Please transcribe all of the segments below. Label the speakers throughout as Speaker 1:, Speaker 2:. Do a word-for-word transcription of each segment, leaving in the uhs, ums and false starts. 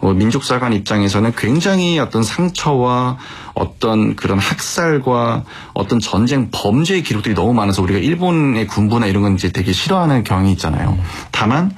Speaker 1: 뭐 민족사관 입장에서는 굉장히 어떤 상처와 어떤 그런 학살과 어떤 전쟁 범죄의 기록들이 너무 많아서 우리가 일본의 군부나 이런 건 이제 되게 싫어하는 경향이 있잖아요. 음. 다만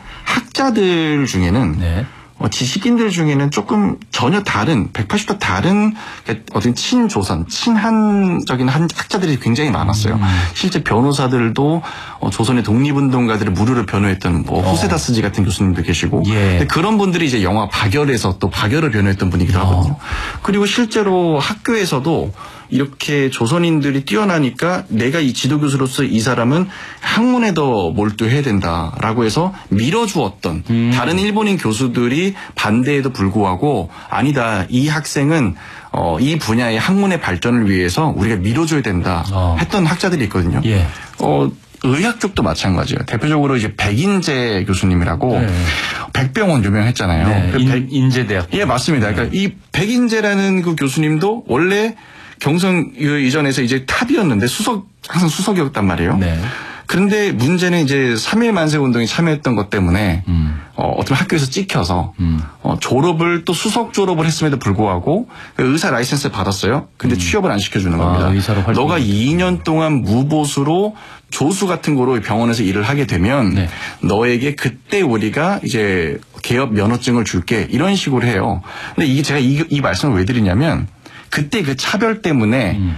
Speaker 1: 학자들 중에는 네. 어, 지식인들 중에는 조금 전혀 다른 백팔십 도 다른 어떤 친조선, 친한적인 한 학자들이 굉장히 많았어요. 음. 실제 변호사들도 어, 조선의 독립운동가들을 무료로 변호했던 뭐 어. 호세다스지 같은 교수님도 계시고 예. 근데 그런 분들이 이제 영화 박열에서 또 박열을 변호했던 분이기도 어. 하거든요. 그리고 실제로 학교에서도 이렇게 조선인들이 뛰어나니까 내가 이 지도교수로서 이 사람은 학문에 더 몰두해야 된다라고 해서 밀어주었던 음. 다른 일본인 교수들이 반대에도 불구하고 아니다. 이 학생은 어, 이 분야의 학문의 발전을 위해서 우리가 밀어줘야 된다 어. 했던 학자들이 있거든요. 예. 어, 의학 쪽도 마찬가지예요. 대표적으로 이제 백인재 교수님이라고 네. 백병원 유명했잖아요.
Speaker 2: 네.
Speaker 1: 그
Speaker 2: 인,
Speaker 1: 백,
Speaker 2: 인제대학.
Speaker 1: 예, 맞습니다. 네. 그러니까 이 백인재라는 그 교수님도 원래 경성 이전에서 이제 탑이었는데 수석 항상 수석이었단 말이에요. 네. 그런데 문제는 이제 삼일 만세 운동에 참여했던 것 때문에 음. 어, 어떤 학교에서 찍혀서 음. 어, 졸업을 또 수석 졸업을 했음에도 불구하고 의사 라이센스를 받았어요. 근데 음. 취업을 안 시켜주는 겁니다.
Speaker 2: 아, 의사로
Speaker 1: 너가 이 년 동안 무보수로 조수 같은 거로 병원에서 일을 하게 되면 네. 너에게 그때 우리가 이제 개업 면허증을 줄게 이런 식으로 해요. 근데 이게 제가 이, 이 말씀을 왜 드리냐면 그때 그 차별 때문에 음.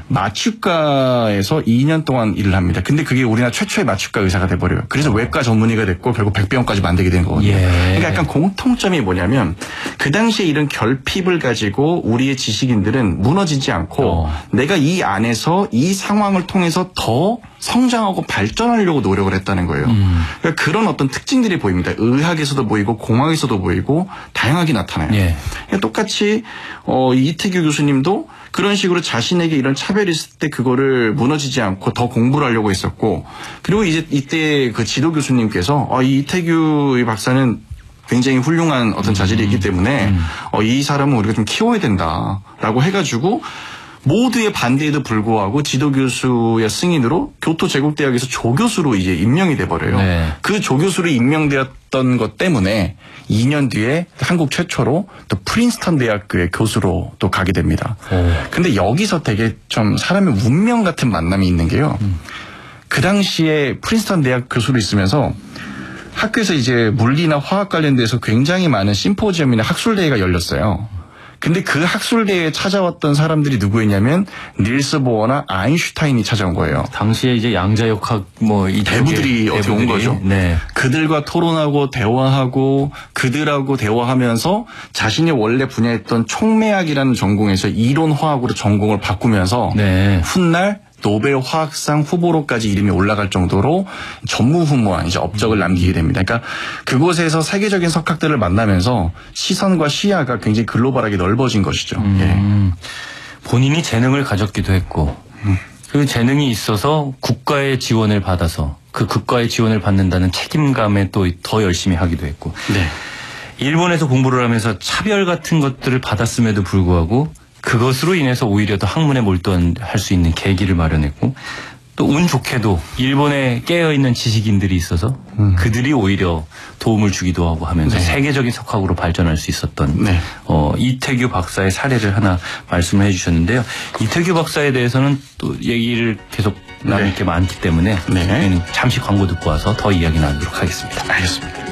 Speaker 1: 마취과에서 이 년 동안 일을 합니다. 근데 그게 우리나라 최초의 마취과 의사가 돼버려요. 그래서 어. 외과 전문의가 됐고 결국 백병원까지 만들게 된 거거든요. 예. 그러니까 약간 공통점이 뭐냐면 그 당시에 이런 결핍을 가지고 우리의 지식인들은 무너지지 않고 어. 내가 이 안에서 이 상황을 통해서 더 성장하고 발전하려고 노력을 했다는 거예요. 음. 그러니까 그런 어떤 특징들이 보입니다. 의학에서도 보이고 공학에서도 보이고 다양하게 나타나요. 예. 그러니까 똑같이 어, 이태규 교수님도 그런 식으로 자신에게 이런 차별이 있을 때 그거를 무너지지 않고 더 공부를 하려고 했었고 그리고 이제 이때 그 지도 교수님께서 어, 이 이태규 박사는 굉장히 훌륭한 어떤 자질이 있기 때문에 음. 어, 이 사람은 우리가 좀 키워야 된다라고 해가지고 모두의 반대에도 불구하고 지도교수의 승인으로 교토제국대학에서 조교수로 이제 임명이 돼버려요. 네. 그 조교수로 임명되었던 것 때문에 이 년 뒤에 한국 최초로 또 프린스턴 대학교의 교수로 또 가게 됩니다. 오. 근데 여기서 되게 좀 사람의 운명 같은 만남이 있는 게요. 음. 그 당시에 프린스턴 대학 교수로 있으면서 학교에서 이제 물리나 화학 관련돼서 굉장히 많은 심포지엄이나 학술대회가 열렸어요. 근데 그 학술대회에 찾아왔던 사람들이 누구였냐면 닐스 보어나 아인슈타인이 찾아온 거예요.
Speaker 2: 당시에 이제 양자역학 뭐 이
Speaker 1: 대부들이 어떻게 온 거죠.
Speaker 2: 네.
Speaker 1: 그들과 토론하고 대화하고 그들하고 대화하면서 자신이 원래 분야했던 촉매학이라는 전공에서 이론화학으로 전공을 바꾸면서 네. 훗날 노벨 화학상 후보로까지 이름이 올라갈 정도로 전무후무한 이제 업적을 남기게 됩니다. 그러니까 그곳에서 세계적인 석학들을 만나면서 시선과 시야가 굉장히 글로벌하게 넓어진 것이죠. 음,
Speaker 2: 예. 본인이 재능을 가졌기도 했고 음. 그 재능이 있어서 국가의 지원을 받아서 그 국가의 지원을 받는다는 책임감에 또 더 열심히 하기도 했고 네. 일본에서 공부를 하면서 차별 같은 것들을 받았음에도 불구하고 그것으로 인해서 오히려 더 학문에 몰두할 수 있는 계기를 마련했고 또 운 좋게도 일본에 깨어있는 지식인들이 있어서 음. 그들이 오히려 도움을 주기도 하고 하면서 네. 세계적인 석학으로 발전할 수 있었던 네. 어, 이태규 박사의 사례를 하나 말씀을 해주셨는데요. 이태규 박사에 대해서는 또 얘기를 계속 나눌 게 네. 많기 때문에 네. 저희는 잠시 광고 듣고 와서 더 이야기 나누도록 하겠습니다.
Speaker 1: 알겠습니다.